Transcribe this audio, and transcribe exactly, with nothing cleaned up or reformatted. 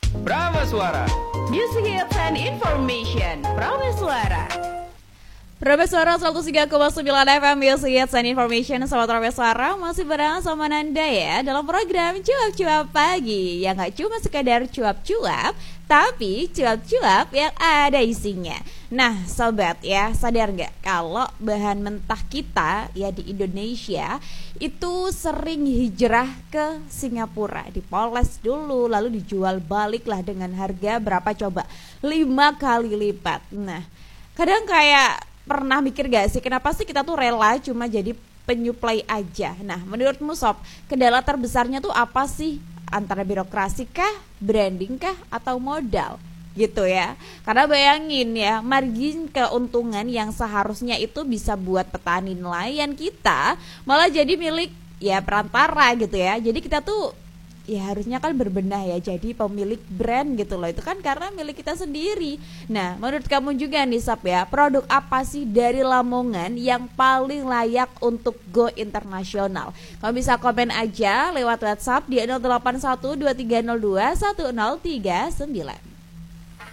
Prameswara. Music hits and information. Prameswara. Prameswara seratus tiga koma sembilan F M Music Hits and Information. Sobat Prameswara masih bareng sama Nanda ya dalam program Cuap-Cuap Pagi, yang gak cuma sekadar cuap-cuap, tapi cuap-cuap yang ada isinya. Nah sobat ya, sadar gak kalau bahan mentah kita ya di Indonesia itu sering hijrah ke Singapura, dipoles dulu lalu dijual balik lah dengan harga berapa coba? lima kali lipat. Nah kadang kayak pernah mikir gak sih, kenapa sih kita tuh rela cuma jadi penyuplai aja? Nah menurutmu Sob, kendala terbesarnya tuh apa sih? Antara birokrasi kah, branding kah, atau modal? Gitu ya. Karena bayangin ya, margin keuntungan yang seharusnya itu bisa buat petani nelayan kita malah jadi milik ya perantara gitu ya. Jadi kita tuh ya harusnya kan berbenah ya jadi pemilik brand gitu loh. Itu kan karena milik kita sendiri. Nah menurut kamu juga nih Sob ya, produk apa sih dari Lamongan yang paling layak untuk go internasional? Kamu bisa komen aja lewat WhatsApp di nol delapan satu dua tiga nol dua satu nol tiga sembilan.